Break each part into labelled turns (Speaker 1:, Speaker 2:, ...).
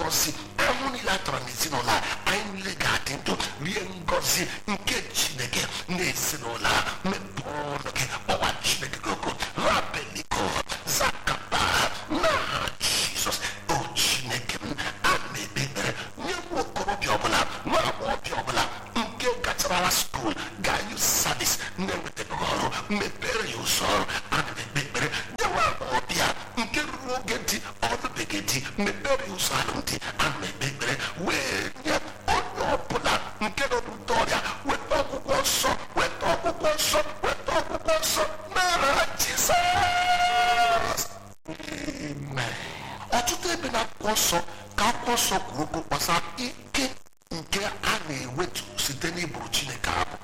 Speaker 1: ngọzi. Ahụ niile a tọrọ n'ezinụlọ a, anyị niile ga-adị ndụ rie ngọzi nke Chineke n'ezinụlọ a. Mepee ọnụ gị kpọwa Chineke gị oku. Rabeliko zakapa n'aha Jizọs. O Chineke m, ana m ekpe ekpere nye nwa okorobịa ọbụla, nwa agbọghọbịa ọbụla nke gachara skuul ga youth service na-enwetaghị ọrụ, mepere ya ụzọ ọrụ. Ana m ekpe ekpere nye nwa agbọghọbịa nke ruru oge dị ọlụbeghị di, mepere ya ụzọ alụmdi. Ana m ekpe ekpere wee nye onye ọbụla nke nọ n'ụdị ọrịa weta ọgwụgwọ nsọ, weta ọgwụgwọ nsọ, weta ọgwụgwọ nsọ n'aha Jizọs. Amen. Ọtụtụ ebe na akwụkwọ nsọ ka akwụkwọ nsọ kwuru okwu gbasara ike nke a na-ewetu site n'iburu Chineke abụ.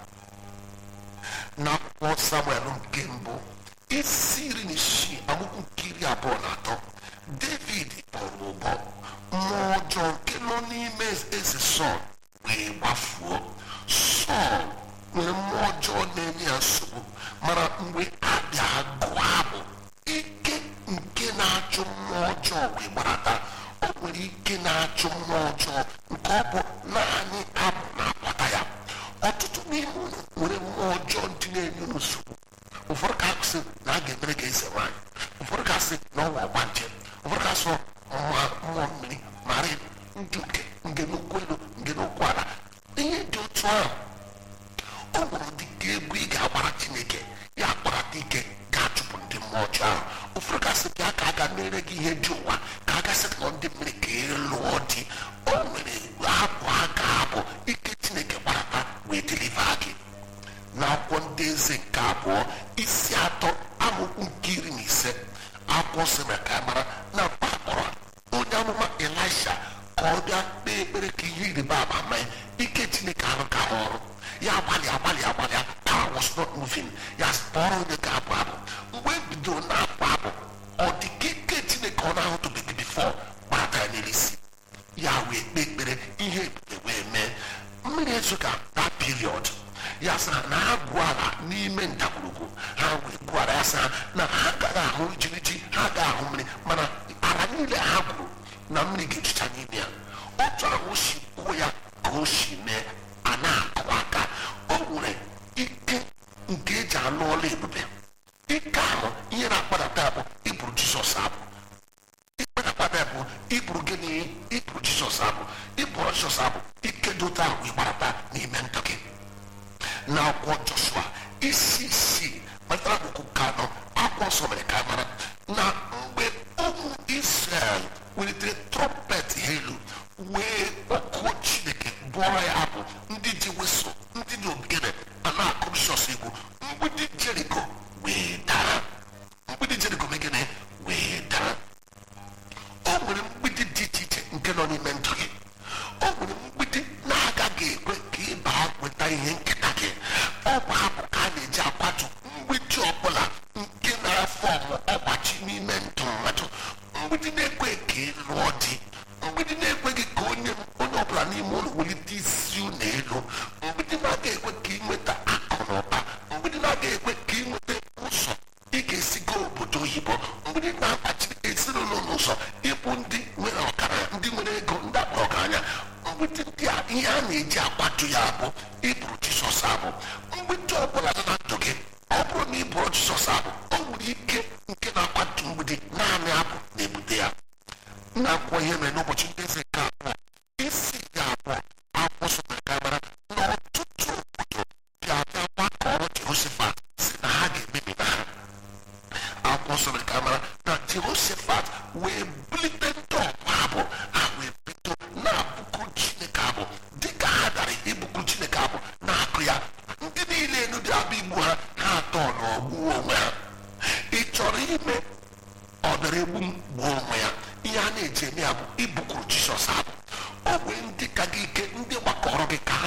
Speaker 1: N'akwụkwọ Samuel nke mbụ isi 16 amaokwu nke 23, David kpọrọ ụbọ mmụọ ọjọọ nke nọ n'ime eze Sọl wee gbafuo. Sọl nwere mmụọ ọjọọ na-enye ya nsogbu, mana mgbe a bịa gụọ abụ, ike nke na-achụ mmụọ ọjọọ wee gbarata. O nwere ike na-achụ mmụọ ọjọọ nke ọ bụ naanị abụ na-akpata ya. Ọtụtụ n'ime unu nwere mmụọ ọjọọ ndị na-enye unu nsogbu. Ụfọdụ ka asị na a ga-emere ka eze nwaanyị, ụfọdụ ka asị na ọnwa ọgba nje, ụfọdụ ka asị mmụọ mmiri, mara ndị nke n'ụkwụ elu, nke n'ụkwụ ala. Ihe dị otu ahụ, o nwere ụdị ka egwu ị ga-agbara Chineke ya akparata ike ga-achụpụ ndị mmụọ ọjọọ ahụ. Ụfọdụ ka asị bịa ka a ga mere gị ihe dị ụwa, ka a gasị nọ ndị mmiri ka ị lụọ di. O nwere abụ a ga-abụ ike Chineke gbarata wee deliva gị. N'akwụkwọ ndị eze nke abụọ isi 3 amaokwu nke 15, akwụkwọ sị na ka mara na kpakpọrọ onye amụma Elisha ka ọ bịa kpee ekpere ka ihe ịrịba ama mee. Ike Chineke arụ ka ọrụ ya agbalịa power was not moving. Ya kpọrọ onye ga-abụ abụ. Mgbe e bidoro na-abụ abụ, ọ dị ka ike Chineke ọ na-ahụtụbeghị bifọ gbata ya n'elisi. Ya wee kpee ekpere, ihe ebube wee mee. Mmiri ezoga na period. Ya sị na ha gwuo ala n'ime ndagwurugwu, ha wee gwuo ala. Ya sị na ha gaghị ahụ ijiriji, ha gaghị ahụ mmiri, mana ala niile ha gwuru na mmiri ga-ejucha n'ime ya. Otu ahụ o si kwuo ya ka o si mee, a na-akụ aka. O nwere ike nke eji anụ ọla ebube. Ike ahụ ihe na-akpadata bụ iburu Jizọs abụ. Ikpe na-akpada bụ iburu gịnị? Iburu Jizọs abụ. Iburu Jizọs abụ, ike dị otu ahụ ịgbarata n'ime ndụ gị. N'akwụkwọ Joshua isi 6 matara akụkụ nke 4, akwụkwọ nsọ mere ka mara na mgbe ụmụ Israel welitere trọmpet ha elu wee kpọkuo Chineke, bụọrọ ya abụ, ndị ji weso, ndị dị ogene a na-akụ Jizọs egwu, mgbidi Jeriko wee dara. Mgbidi Jeriko megene wee dara. O nwere mgbidi dị iche iche nke nọ n'ime ndụ gị. O nwere mgbidi na-agaghị ekwe ka ị baa nweta ihe nketa gị. Ọ bụ hapụ ka a na-eji akwatu mgbidi ọbụla nke na-afọ ọgbachi n'ime ndụ mmadụ. Mgbidi na-ekwe ka ị lụọ di, mgbidi na-ekweghị ka onye ọbụla n'ime ụlọ welite isi ụlọ elu, mgbidi na-aga ekwe ka ị nweta akụ na ụba, mgbidi na-aga ekwe ka ị nweta ụzọ ị ga-esi gaa obodo oyibo, mgbidi na-akpachiri ezinụlọ n'ụzọ ịbụ ndị nwere ọgaranya, ndị nwere ego, ndị akpọrọ ọgaranya. Mgbidi ndị a, ihe a na-eji akwatu ya bụ iburu Jizọs abụ. Mgbidi ọbụla dị na ndụ gị, ọ bụrụ na iburu Jizọs abụ, o nwere ike nke na-akwatu mgbidi, naanị abụ na-ebute ya. Na-akwụkwọ ihe mere n'ụbọchị ndị eze nke abụọ isi 2, akwụkwọ nsọ mere ka mara na ọtụtụ obodo bịa gbakọrọ Jehoshafat si na ha ga-emebi na ha. Akwụkwọ nsọ mere ka mara na Jehoshafat wee bulite ndị ọbụ abụ, ha wee bido na-abụkụ Chineke abụ. Dịka ha dara ibukụ Chineke abụ na-akụ ya, ndị niile enu dị abụ igbu ha, ha atọ n'ọgbuo onwe ha. Ị chọrọ ime ọ bịara egbu m gbuo onwe ya? Ihe a na-eji eme ya bụ ibukuru Jizọs abụ. O nwere ndị ka gị ike, ndị gbakọrọ gị ka ha